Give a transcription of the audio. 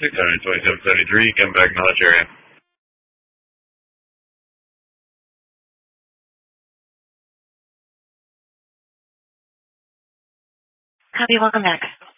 62773, come back knowledge area. Copy, welcome back.